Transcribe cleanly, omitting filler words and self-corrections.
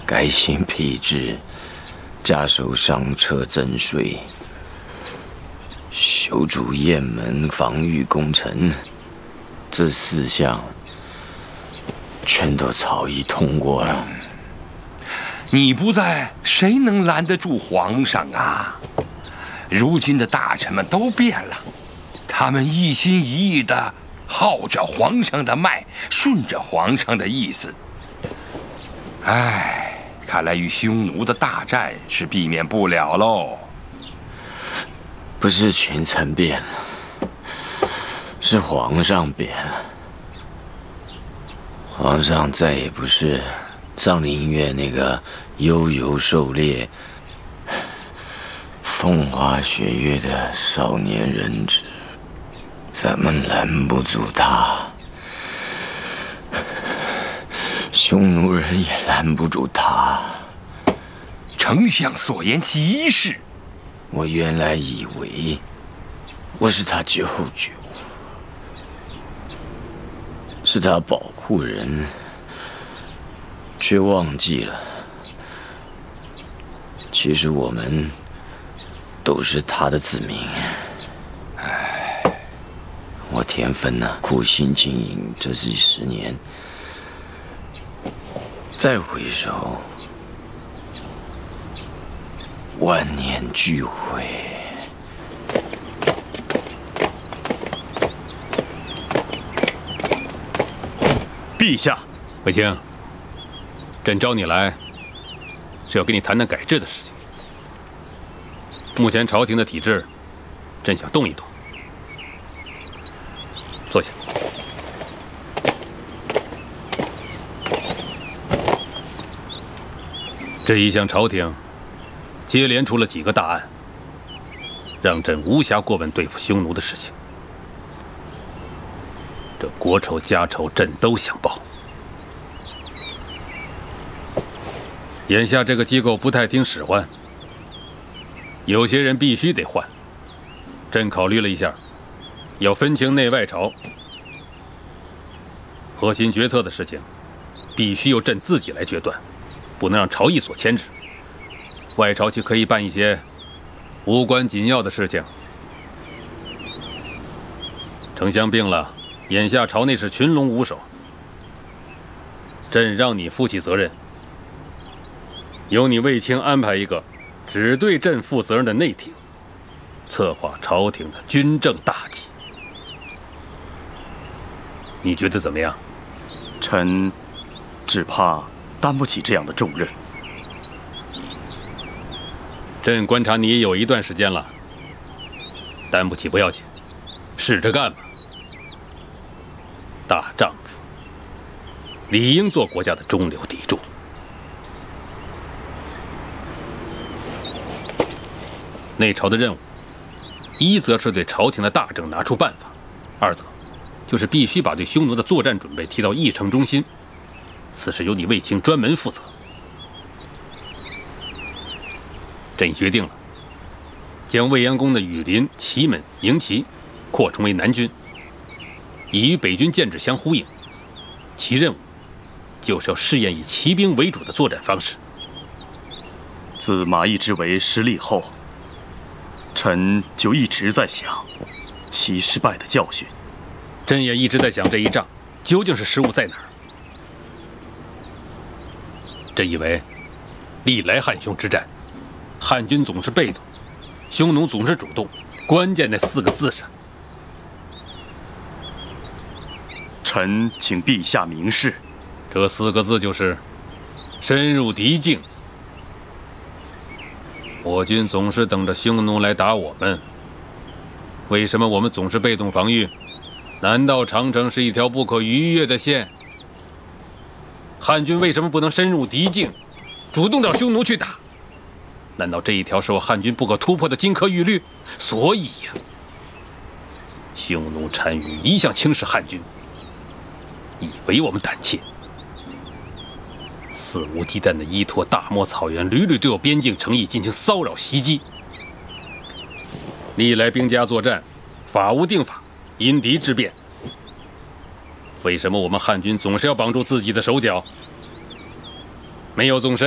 改新辟制，加收商车征税，修筑雁门防御工程，这4项全都草拟通过了。 你不在，谁能拦得住皇上啊？如今的大臣们都变了，他们一心一意地号着皇上的脉，顺着皇上的意思。唉，看来与匈奴的大战是避免不了喽。 不是群臣变了，是皇上变了。皇上再也不是上林苑那个悠游狩猎、风花雪月的少年人质，咱们拦不住他，匈奴人也拦不住他。 丞相所言极是。 我原来以为我是他舅舅，是他保护人，却忘记了，其实我们都是他的子民。唉，我田芬呐，苦心经营这几10年，再回首，万念俱灰。 陛下，卫青，朕招你来，是要跟你谈谈改制的事情。目前朝廷的体制，朕想动一动。坐下。这一向朝廷接连出了几个大案，让朕无暇过问对付匈奴的事情。这国仇家仇，朕都想报。眼下这个机构不太听使唤，有些人必须得换。朕考虑了一下，要分清内外朝，核心决策的事情必须由朕自己来决断，不能让朝议所牵制。外朝却可以办一些无关紧要的事情。丞相病了，眼下朝内是群龙无首，朕让你负起责任，由你卫青安排一个只对朕负责任的内廷，策划朝廷的军政大计。你觉得怎么样？ 臣只怕担不起这样的重任。 朕观察你也有一段时间了，担不起不要紧，试着干吧。大丈夫理应做国家的中流砥柱。内朝的任务，一则是对朝廷的大政拿出办法，二则就是必须把对匈奴的作战准备提到议程中心。此事由你卫青专门负责。朕已决定了，将未央宫的羽林、祁门、营旗扩充为南军，以与北军建制相呼应。其任务就是要试验以骑兵为主的作战方式。 自马邑之围失利后，臣就一直在想其失败的教训。 朕也一直在想这一仗究竟是失误在哪儿。朕以为，历来汉匈之战，汉军总是被动，匈奴总是主动，关键那4个字上。 臣请陛下明示。 这4个字就是深入敌境。我军总是等着匈奴来打我们，为什么我们总是被动防御？难道长城是一条不可逾越的线？汉军为什么不能深入敌境，主动到匈奴去打？难道这一条是我汉军不可突破的金科玉律？所以呀，匈奴单于一向轻视汉军，以为我们胆怯，肆无忌惮地依托大漠草原，屡屡对我边境城邑进行骚扰袭击。历来兵家作战，法无定法，因敌制变。为什么我们汉军总是要绑住自己的手脚？没有纵深，